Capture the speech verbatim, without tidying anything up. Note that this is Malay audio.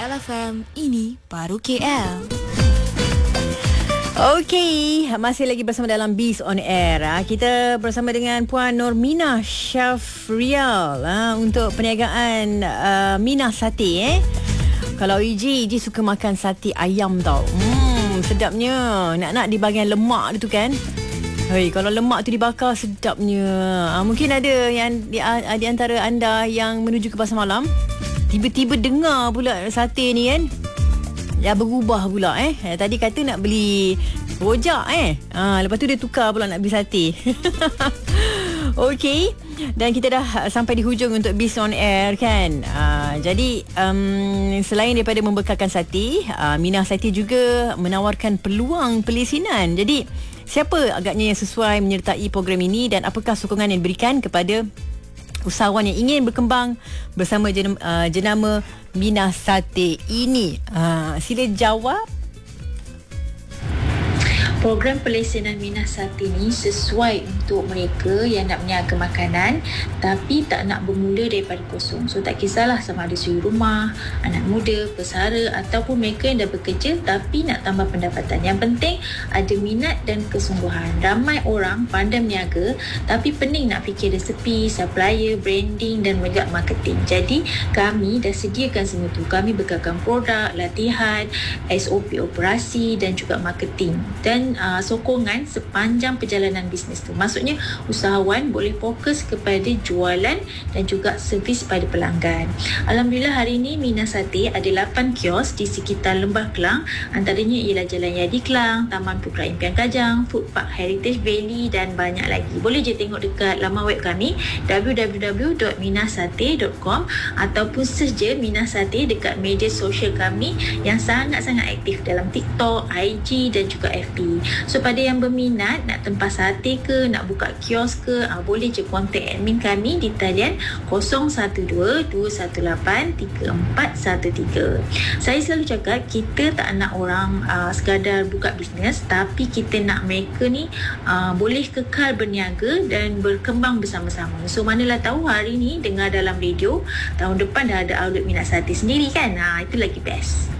Bulletin F M, ini baru K L. Okey, masih lagi bersama dalam Biz on Air. Kita bersama dengan Puan Nurmina Syafrial untuk perniagaan uh, Mina Sate. Eh. Kalau Iji, Iji suka makan sate ayam tau. Hmm, sedapnya. Nak-nak di bahagian lemak dia tu kan. Hei, kalau lemak tu dibakar sedapnya. Ha, mungkin ada yang di, di antara anda yang menuju ke pasar malam, tiba-tiba dengar pula sate ni kan. Dah berubah pula eh. eh. Tadi kata nak beli rojak eh. Ha, lepas tu dia tukar pula nak beli sate. Okey. Dan kita dah sampai di hujung untuk Biz on Air kan. Uh, jadi um, selain daripada membekalkan sate, uh, Mina Sate juga menawarkan peluang pelesinan. Jadi siapa agaknya yang sesuai menyertai program ini dan apakah sokongan yang diberikan kepada usahawan yang ingin berkembang bersama jen, uh, jenama Mina Sate ini? Uh, sila jawab. Program pelesinan Mina Sate ni sesuai untuk mereka yang nak berniaga makanan tapi tak nak bermula daripada kosong. So tak kisahlah sama ada suri rumah, anak muda, pesara ataupun mereka yang dah bekerja tapi nak tambah pendapatan. Yang penting ada minat dan kesungguhan. Ramai orang pandai berniaga tapi pening nak fikir resepi, supplier, branding dan juga marketing. Jadi kami dah sediakan semua tu. Kami bekalkan produk, latihan, S O P operasi dan juga marketing. Dan Uh, sokongan sepanjang perjalanan bisnes tu. Maksudnya usahawan boleh fokus kepada jualan dan juga servis pada pelanggan. Alhamdulillah hari ini Mina Sate ada lapan kios di sekitar Lembah Kelang. Antaranya ialah Jalan Yadi Kelang, Taman Pukra Impian Kajang, Food Park Heritage Valley dan banyak lagi. Boleh je tengok dekat laman web kami w w w dot mina sate dot com ataupun search je Mina Sate dekat media sosial kami yang sangat-sangat aktif dalam TikTok, I G dan juga F B. So pada yang berminat nak tempah sate ke, nak buka kios ke, uh, boleh je kontak admin kami di talian kosong satu dua dua satu lapan tiga empat satu tiga. Saya selalu cakap kita tak nak orang uh, sekadar buka bisnes, tapi kita nak mereka ni uh, boleh kekal berniaga dan berkembang bersama-sama. So manalah tahu hari ni dengar dalam radio, tahun depan dah ada outlet Mina Sate sendiri kan. Ha, itu lagi best.